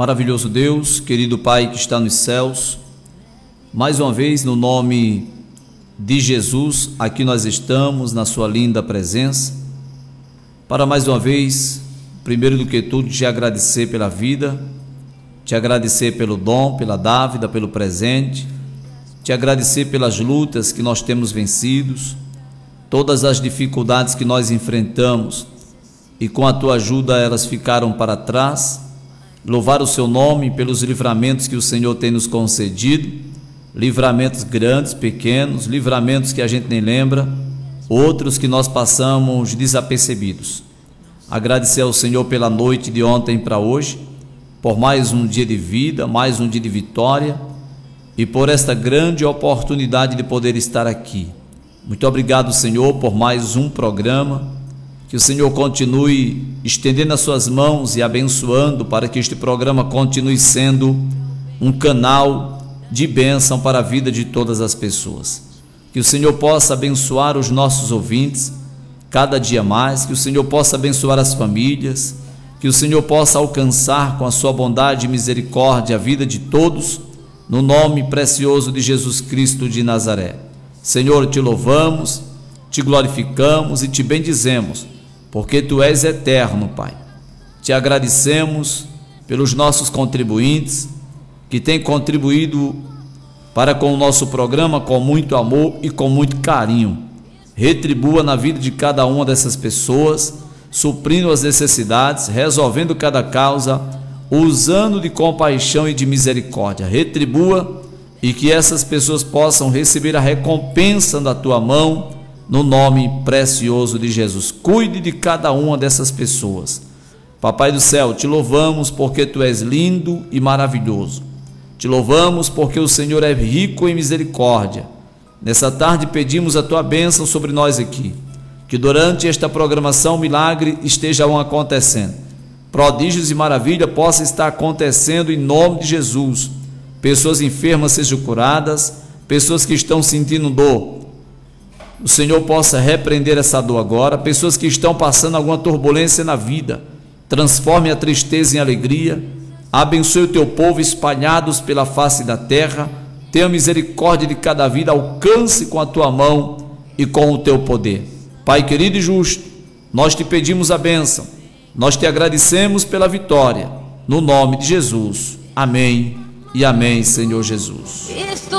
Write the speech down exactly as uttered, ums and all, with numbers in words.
Maravilhoso Deus, querido Pai que está nos céus, mais uma vez no nome de Jesus, aqui nós estamos na sua linda presença, para mais uma vez, primeiro do que tudo, te agradecer pela vida, te agradecer pelo dom, pela dávida, pelo presente, te agradecer pelas lutas que nós temos vencidos, todas as dificuldades que nós enfrentamos e com a tua ajuda elas ficaram para trás. Louvar o seu nome pelos livramentos que o Senhor tem nos concedido, livramentos grandes, pequenos, livramentos que a gente nem lembra, outros que nós passamos desapercebidos. Agradecer ao Senhor pela noite de ontem para hoje, por mais um dia de vida, mais um dia de vitória e por esta grande oportunidade de poder estar aqui. Muito obrigado, Senhor, por mais um programa. Que o Senhor continue estendendo as suas mãos e abençoando para que este programa continue sendo um canal de bênção para a vida de todas as pessoas. Que o Senhor possa abençoar os nossos ouvintes cada dia mais, que o Senhor possa abençoar as famílias, que o Senhor possa alcançar com a sua bondade e misericórdia a vida de todos, no nome precioso de Jesus Cristo de Nazaré. Senhor, te louvamos, te glorificamos e te bendizemos, porque Tu és eterno, Pai. Te agradecemos pelos nossos contribuintes, que têm contribuído para com o nosso programa com muito amor e com muito carinho. Retribua na vida de cada uma dessas pessoas, suprindo as necessidades, resolvendo cada causa, usando de compaixão e de misericórdia. Retribua e que essas pessoas possam receber a recompensa da Tua mão, no nome precioso de Jesus. Cuide de cada uma dessas pessoas. Papai do céu, te louvamos porque Tu és lindo e maravilhoso. Te louvamos porque o Senhor é rico em misericórdia. Nessa tarde pedimos a Tua bênção sobre nós aqui. Que durante esta programação milagre estejam acontecendo. Prodígios e maravilha possam estar acontecendo em nome de Jesus. Pessoas enfermas sejam curadas, pessoas que estão sentindo dor, o Senhor possa repreender essa dor agora. Pessoas que estão passando alguma turbulência na vida, transforme a tristeza em alegria. Abençoe o Teu povo espalhados pela face da terra. Tenha misericórdia de cada vida, alcance com a Tua mão e com o Teu poder. Pai querido e justo, nós Te pedimos a bênção, nós Te agradecemos pela vitória, no nome de Jesus. Amém e amém, Senhor Jesus. Cristo